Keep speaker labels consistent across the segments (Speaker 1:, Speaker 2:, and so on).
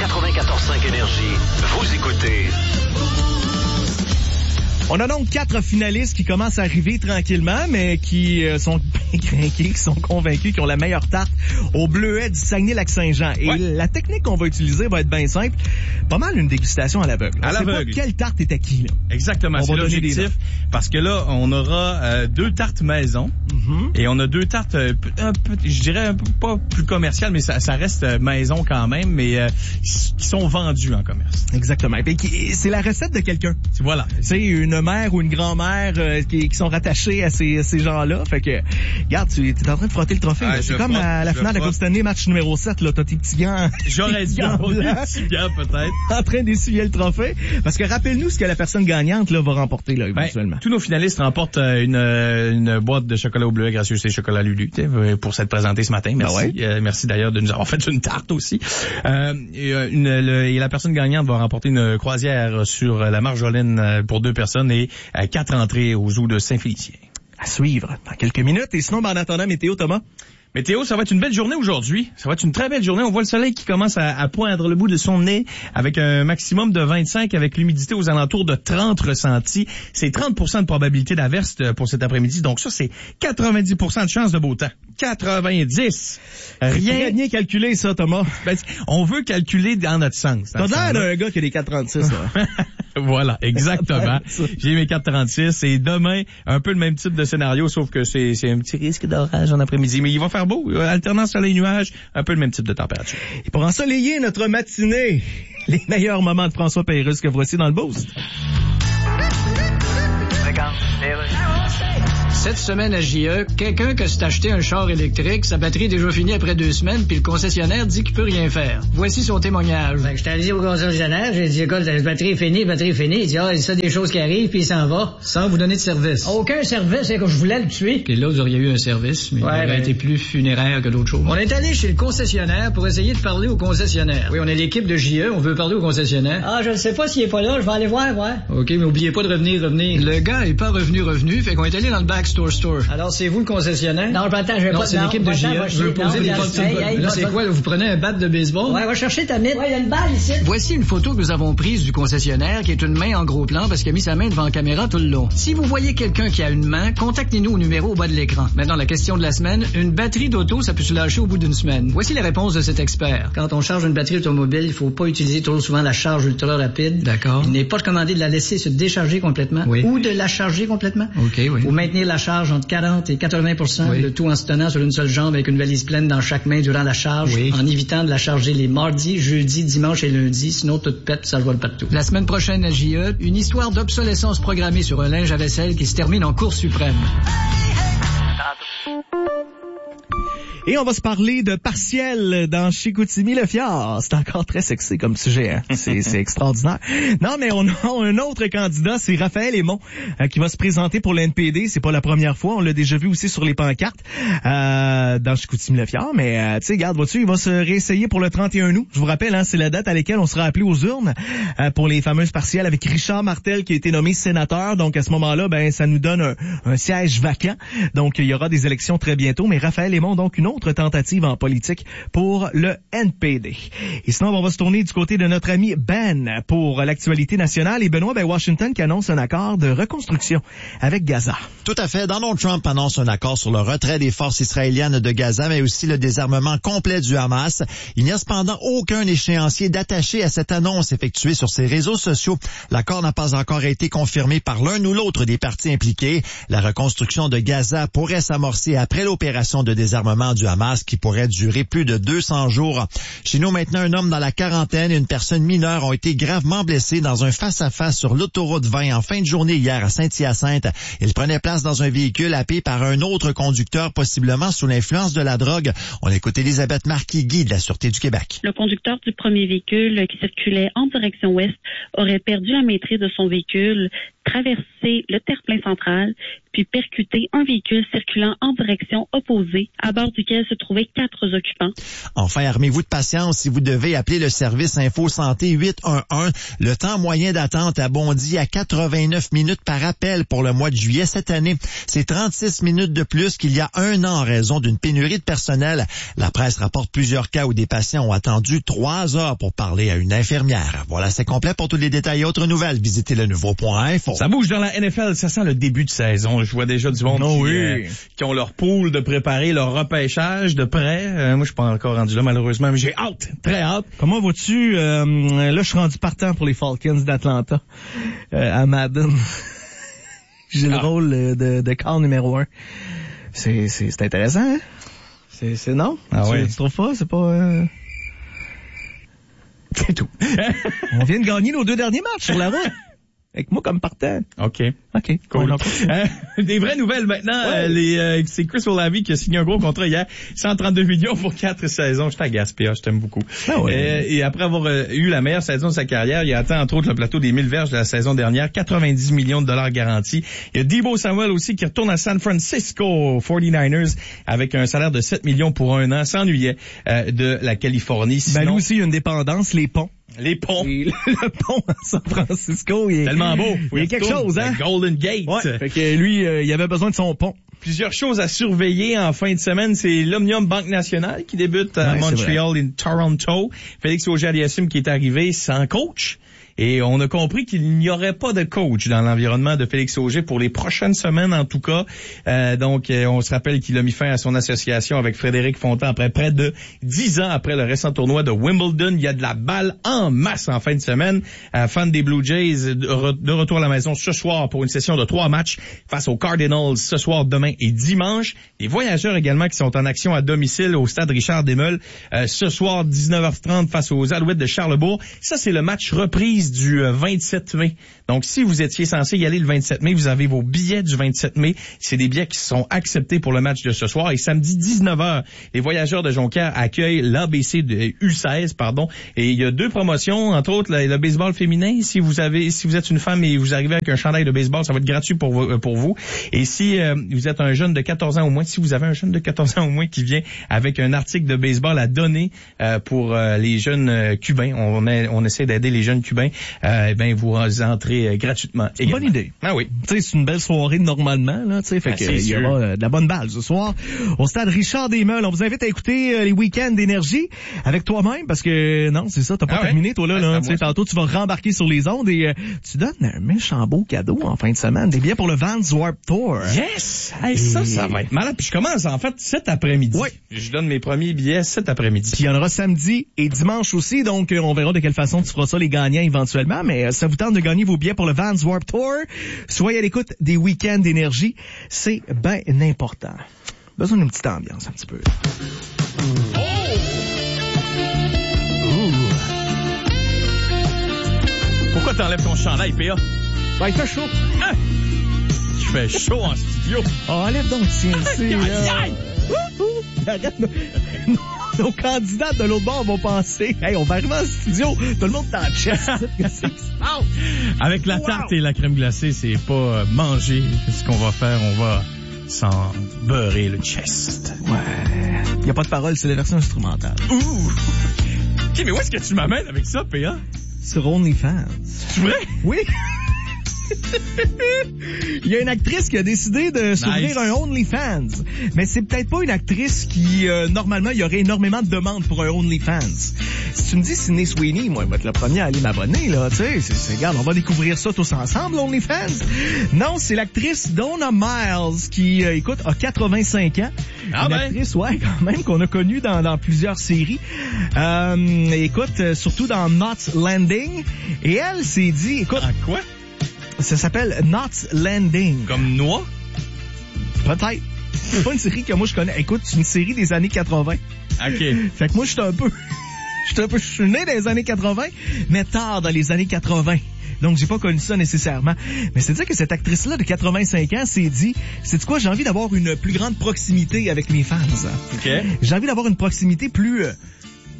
Speaker 1: 94.5 Énergie. Vous écoutez...
Speaker 2: On a donc 4 finalistes qui commencent à arriver tranquillement, mais qui sont bien crinqués, qui sont convaincus, qui ont la meilleure tarte au bleuet du Saguenay-Lac-Saint-Jean. Et la technique qu'on va utiliser va être bien simple. Pas mal une dégustation à l'aveugle.
Speaker 3: À l'aveugle.
Speaker 2: Pas quelle tarte est à qui, là.
Speaker 3: Exactement, c'est l'objectif. Parce que là, on aura 2 tartes maison et on a 2 tartes, je dirais un peu pas plus commerciales, mais ça reste maison quand même, mais qui sont vendues en commerce.
Speaker 2: Exactement. Et c'est la recette de quelqu'un.
Speaker 3: Voilà.
Speaker 2: C'est une mère ou une grand-mère qui sont rattachés à ces gens-là. Fait que, regarde, tu es en train de frotter le trophée. C'est comme à la finale de la Coupe Stanley, match numéro 7, là. T'as tes petits gants.
Speaker 3: J'aurais dû avoir des petits gants, peut-être.
Speaker 2: En train d'essuyer le trophée. Parce que rappelle-nous ce que la personne gagnante, là, va remporter, là, éventuellement.
Speaker 3: Tous nos finalistes remportent une boîte de chocolat au bleuet gracieux chez Chocolat Lulu, pour s'être présenté ce matin. Merci. Merci d'ailleurs de nous avoir fait une tarte aussi. Et la personne gagnante va remporter une croisière sur la Marjolaine pour 2 personnes et 4 entrées au zoo de Saint-Félicien.
Speaker 2: À suivre dans quelques minutes. Et sinon, en attendant, météo, Thomas?
Speaker 3: Météo, ça va être une belle journée aujourd'hui. Ça va être une très belle journée. On voit le soleil qui commence à poindre le bout de son nez avec un maximum de 25 avec l'humidité aux alentours de 30 ressentis. C'est 30% de probabilité d'averse pour cet après-midi. Donc ça, c'est 90% de chance de beau temps. 90.
Speaker 2: Rien calculé, ça, Thomas.
Speaker 3: On veut calculer dans notre sens.
Speaker 2: T'as l'air d'un gars qui a des 4,36, là.
Speaker 3: Voilà, exactement. J'ai mes 4,36 et demain, un peu le même type de scénario, sauf que c'est un petit risque d'orage en après-midi. Mais il va faire beau, alternance soleil-nuage, un peu le même type de température.
Speaker 2: Et pour ensoleiller notre matinée, les meilleurs moments de François Pérusse que voici dans le Boost.
Speaker 4: Cette semaine à JE, quelqu'un qui s'est acheté un char électrique, sa batterie est déjà finie après 2 semaines, puis le concessionnaire dit qu'il peut rien faire. Voici son témoignage.
Speaker 5: J'étais allé au concessionnaire, j'ai dit, écoute, la batterie est finie. Il dit, il dit ça des choses qui arrivent, puis il s'en va.
Speaker 4: Sans vous donner de service.
Speaker 5: Aucun service, c'est que je voulais le tuer.
Speaker 4: Et là, vous auriez eu un service, mais il aurait été plus funéraire que d'autres choses. On est allé chez le concessionnaire pour essayer de parler au concessionnaire. Oui, on est l'équipe de JE, on veut parler au concessionnaire.
Speaker 5: Ah, je ne sais pas s'il est pas là, je vais aller voir.
Speaker 4: OK, mais oubliez pas de revenir. Le gars est pas revenu, fait qu'on est allé dans le backstore. Alors, c'est vous le concessionnaire?
Speaker 5: Non, c'est
Speaker 4: l'équipe de JE. Je veux poser des questions. Là, c'est quoi? Vous prenez un bat de baseball?
Speaker 5: Ouais, va chercher ta mythe. Ouais, il y a une balle ici.
Speaker 4: Voici une photo que nous avons prise du concessionnaire qui est une main en gros plan parce qu'il a mis sa main devant la caméra tout le long. Si vous voyez quelqu'un qui a une main, contactez-nous au numéro au bas de l'écran. Maintenant, la question de la semaine, une batterie d'auto, ça peut se lâcher au bout d'une semaine. Voici les réponses de cet expert. Quand on charge une batterie automobile, il faut pas utiliser trop souvent la charge ultra rapide.
Speaker 3: D'accord.
Speaker 4: Il n'est pas recommandé de la laisser se décharger complètement.
Speaker 3: Oui.
Speaker 4: Ou de la charger complètement.
Speaker 3: OK, oui.
Speaker 4: Faut maintenir la charge entre 40 et 80%, le tout en se tenant sur une seule jambe avec une valise pleine dans chaque main durant la charge, en évitant de la charger les mardis, jeudis, dimanches et lundis, sinon toute pète, ça vole partout. La semaine prochaine à JE, une histoire d'obsolescence programmée sur un linge à vaisselle qui se termine en Cour suprême.
Speaker 2: Et on va se parler de partiel dans Chicoutimi-le-Fjord. C'est encore très sexy comme sujet, hein? C'est extraordinaire. Non, mais on a un autre candidat, c'est Raphaël Aymon, qui va se présenter pour le NPD. C'est pas la première fois, on l'a déjà vu aussi sur les pancartes dans Chicoutimi-le-Fjord. Mais tu sais, regarde, vois-tu, il va se réessayer pour le 31 août. Je vous rappelle, hein, c'est la date à laquelle on sera appelé aux urnes pour les fameuses partielles avec Richard Martel qui a été nommé sénateur. Donc à ce moment-là, ça nous donne un siège vacant. Donc il y aura des élections très bientôt. Mais Raphaël Aymon, donc une autre tentative en politique pour le NPD. Et sinon, on va se tourner du côté de notre ami Ben pour l'actualité nationale. Et Benoît, Washington qui annonce un accord de reconstruction avec Gaza.
Speaker 6: Tout à fait. Donald Trump annonce un accord sur le retrait des forces israéliennes de Gaza, mais aussi le désarmement complet du Hamas. Il n'y a cependant aucun échéancier d'attaché à cette annonce effectuée sur ses réseaux sociaux. L'accord n'a pas encore été confirmé par l'un ou l'autre des parties impliquées. La reconstruction de Gaza pourrait s'amorcer après l'opération de désarmement du Hamas qui pourrait durer plus de 200 jours. Chez nous, maintenant, un homme dans la quarantaine et une personne mineure ont été gravement blessés dans un face-à-face sur l'autoroute 20 en fin de journée hier à Saint-Hyacinthe. Ils prenaient place dans un véhicule happé par un autre conducteur, possiblement sous l'influence de la drogue. On écoute Elisabeth Marquis-Guy de la Sûreté du Québec.
Speaker 7: Le conducteur du premier véhicule qui circulait en direction ouest aurait perdu la maîtrise de son véhicule, traversé le terre-plein central, puis percuté un véhicule circulant en direction opposée, à bord duquel se trouvaient 4 occupants.
Speaker 6: Enfin, armez-vous de patience si vous devez appeler le service Info Santé 811. Le temps moyen d'attente a bondi à 89 minutes par appel pour le mois de juillet cette année. C'est 36 minutes de plus qu'il y a un an en raison d'une pénurie de personnel. La presse rapporte plusieurs cas où des patients ont attendu 3 heures pour parler à une infirmière. Voilà, c'est complet. Pour tous les détails et autres nouvelles, visitez le nouveau.info.
Speaker 3: Ça bouge dans la NFL, ça sent le début de saison. Je vois déjà du monde qui ont leur pool de préparer leur repêchage de près. Moi, je suis pas encore rendu là, malheureusement, mais j'ai hâte, très hâte.
Speaker 2: Comment vas-tu? Là, je suis rendu partant pour les Falcons d'Atlanta à Madden. J'ai le rôle de quart numéro 1. C'est intéressant, hein? C'est non?
Speaker 3: Ah oui.
Speaker 2: Tu trouves pas? C'est pas...
Speaker 3: C'est tout.
Speaker 2: On vient de gagner nos 2 derniers matchs sur la route. Avec moi comme partant.
Speaker 3: OK.
Speaker 2: Cool.
Speaker 3: Des vraies nouvelles maintenant. Ouais. C'est Chris Olave qui a signé un gros contrat hier. 132 millions pour 4 saisons. Je t'agace, PA, je t'aime beaucoup.
Speaker 2: Ah ouais.
Speaker 3: Et après avoir eu la meilleure saison de sa carrière, il a atteint entre autres le plateau des 1000 verges de la saison dernière. 90 millions de dollars garantis. Il y a Deebo Samuel aussi qui retourne à San Francisco 49ers avec un salaire de 7 millions pour 1 an. S'ennuyait de la Californie. Sinon,
Speaker 2: lui aussi, il y a une dépendance, les ponts.
Speaker 3: Les ponts.
Speaker 2: Le pont à San Francisco, il est
Speaker 3: tellement beau.
Speaker 2: Il y a quelque chose, hein?
Speaker 3: Le Golden Gate.
Speaker 2: Ouais. Fait que lui, il avait besoin de son pont.
Speaker 3: Plusieurs choses à surveiller en fin de semaine. C'est l'Omnium Banque Nationale qui débute à Montréal et Toronto. Félix Auger-Aliassime qui est arrivé sans coach. Et on a compris qu'il n'y aurait pas de coach dans l'environnement de Félix Auger pour les prochaines semaines, en tout cas. Donc, on se rappelle qu'il a mis fin à son association avec Frédéric Fontaine après près de 10 ans après le récent tournoi de Wimbledon. Il y a de la balle en masse en fin de semaine. Fans des Blue Jays de retour à la maison ce soir pour une session de 3 matchs face aux Cardinals ce soir, demain et dimanche. Les voyageurs également qui sont en action à domicile au stade Richard Desmeules ce soir 19h30 face aux Alouettes de Charlebourg. Ça, c'est le match reprise du 27 mai. Donc, si vous étiez censé y aller le 27 mai, vous avez vos billets du 27 mai. C'est des billets qui sont acceptés pour le match de ce soir. Et samedi 19h, les voyageurs de Jonquière accueillent l'ABC de U16, Et il y a 2 promotions, entre autres le baseball féminin. Si vous êtes une femme et vous arrivez avec un chandail de baseball, ça va être gratuit pour vous. Et si vous êtes un jeune de 14 ans au moins, si vous avez un jeune de 14 ans au moins qui vient avec un article de baseball à donner pour les jeunes cubains, on essaie d'aider les jeunes cubains. Vous entrez gratuitement.
Speaker 2: Bonne idée.
Speaker 3: Ah oui.
Speaker 2: Tu sais, c'est une belle soirée normalement, là, tu sais, fait que il y aura de la bonne balle ce soir au stade Richard Desmeules. On vous invite à écouter les week-ends d'énergie avec toi-même parce que non, c'est ça, t'as pas terminé toi là, tu sais, tantôt tu vas rembarquer sur les ondes et tu donnes un méchant beau cadeau en fin de semaine, des billets pour le Vans Warped Tour.
Speaker 3: Yes. Hey, ça va être malade. Puis je commence en fait cet après-midi. Oui. Je donne mes premiers billets cet après-midi.
Speaker 2: Puis il y en aura samedi et dimanche aussi, donc on verra de quelle façon tu feras ça les gagnants éventuellement, mais ça vous tente de gagner vos billets pour le Vans Warped Tour. Soyez à l'écoute des week-ends d'énergie. C'est bien important. Besoin d'une petite ambiance un petit peu.
Speaker 3: Pourquoi t'enlèves ton chandail, PA?
Speaker 2: Ben, il fait chaud.
Speaker 3: Hein? Il fait chaud en studio.
Speaker 2: Oh, enlève donc le CNC. Arrête. Nos candidats de l'autre bord vont penser, hey, on va arriver en studio, tout le monde est en chest. Qu'est-ce qui se passe?
Speaker 3: Avec la tarte et la crème glacée, c'est pas manger. Ce qu'on va faire, on va s'en beurrer le chest.
Speaker 2: Ouais. Y a pas de parole, c'est la version instrumentale.
Speaker 3: Ouh! OK, mais où est-ce que tu m'amènes avec ça, PA?
Speaker 2: Sur OnlyFans.
Speaker 3: C'est vrai?
Speaker 2: Oui. Il y a une actrice qui a décidé de s'ouvrir un OnlyFans. Mais c'est peut-être pas une actrice qui, normalement, il y aurait énormément de demandes pour un OnlyFans. Si tu me dis Sydney Sweeney, moi, je vais être le premier à aller m'abonner, là, tu sais. Regarde, on va découvrir ça tous ensemble, OnlyFans. Non, c'est l'actrice Donna Miles qui, a 85 ans. Une actrice, ouais, quand même, qu'on a connue dans plusieurs séries. Surtout dans Knots Landing. Et elle s'est dit, écoute...
Speaker 3: En quoi?
Speaker 2: Ça s'appelle Knots Landing.
Speaker 3: Comme noix?
Speaker 2: Peut-être. C'est pas une série que moi je connais. Écoute, c'est une série des années 80.
Speaker 3: OK.
Speaker 2: Fait que moi, je suis né dans les années 80, mais tard dans les années 80. Donc, j'ai pas connu ça nécessairement. Mais c'est-à-dire que cette actrice-là de 85 ans s'est dit, c'est quoi, j'ai envie d'avoir une plus grande proximité avec mes fans.
Speaker 3: OK.
Speaker 2: J'ai envie d'avoir une proximité plus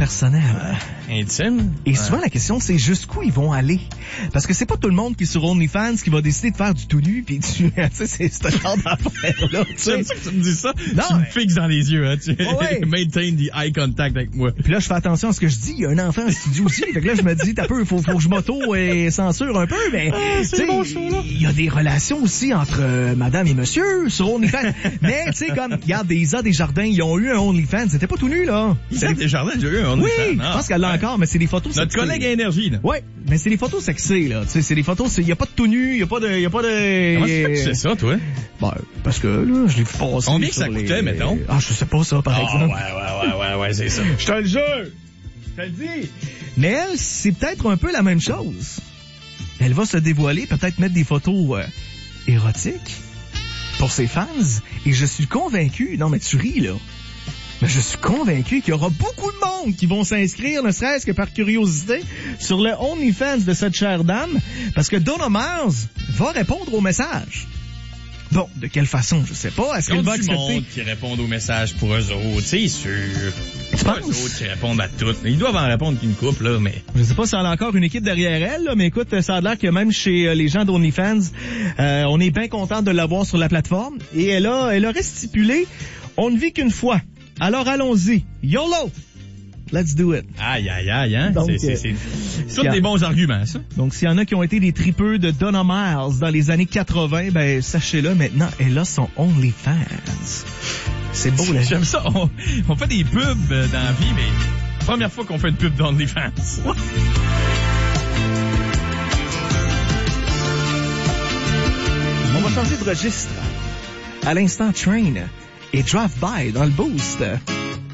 Speaker 2: personnelle.
Speaker 3: Intime.
Speaker 2: Et souvent, la question, c'est jusqu'où ils vont aller. Parce que c'est pas tout le monde qui est sur OnlyFans qui va décider de faire du tout nu, puis tu sais, c'est ce genre d'affaire-là, tu sais.
Speaker 3: J'aime ça que tu me dis ça.
Speaker 2: Non,
Speaker 3: tu me fixes dans les yeux, hein. Tu maintain the eye contact avec moi.
Speaker 2: Puis là, je fais attention à ce que je dis. Il y a un enfant en studio aussi. Fait que là, je me dis, t'as peu, faut que je m'auto-censure un peu, mais,
Speaker 3: c'est bon show, là.
Speaker 2: Il y a des relations aussi entre madame et monsieur sur OnlyFans. Mais, tu sais, comme, regarde, Isa Desjardins, ils ont eu un OnlyFans. C'était pas tout nu, là.
Speaker 3: Isa Desjardins, j'ai eu un OnlyFans.
Speaker 2: Oui, je pense qu'elle l'a encore, mais c'est des photos
Speaker 3: Notre
Speaker 2: sexy.
Speaker 3: collègue à Énergie, là.
Speaker 2: Ouais, mais c'est des photos sexy, là. Tu sais, c'est des photos, il y a pas de tout nu, il y a pas de...
Speaker 3: Comment tu sais ça, toi?
Speaker 2: Ben, parce que, là, je l'ai vu passer.
Speaker 3: Combien que ça coûtait, mettons?
Speaker 2: Ah, je sais pas ça, par exemple.
Speaker 3: Ouais, c'est ça.
Speaker 2: Je te le jure! Je te le dis! Mais elle, c'est peut-être un peu la même chose. Elle va se dévoiler, peut-être mettre des photos érotiques pour ses fans. Et je suis convaincu, non mais tu ris là, mais je suis convaincu qu'il y aura beaucoup de monde qui vont s'inscrire, ne serait-ce que par curiosité, sur le OnlyFans de cette chère dame, parce que Donna Mars va répondre au message. Bon, de quelle façon, je sais pas. Est-ce qu'elle va accepter?
Speaker 3: Il y a du monde qui répondent aux messages pour eux autres, c'est sûr.
Speaker 2: Tu penses?
Speaker 3: Eux autres qui répondent à tout. Ils doivent en répondre qu'une couple, là, mais...
Speaker 2: Je sais pas si elle a encore une équipe derrière elle, là, mais écoute, ça a l'air que même chez les gens d'OnlyFans, on est bien content de l'avoir sur la plateforme. Et elle aurait stipulé, on ne vit qu'une fois. Alors allons-y. YOLO! Let's do it.
Speaker 3: Aïe, hein?
Speaker 2: Donc,
Speaker 3: c'est tous des bons arguments, ça.
Speaker 2: Donc, s'il y en a qui ont été des tripeux de Donna Miles dans les années 80, ben, sachez-le, maintenant, elle a son OnlyFans. C'est beau, là.
Speaker 3: J'aime ça. On fait des pubs dans la vie, mais première fois qu'on fait une pub d'OnlyFans.
Speaker 2: On va changer de registre. À l'instant, Train et Drive By dans le Boost.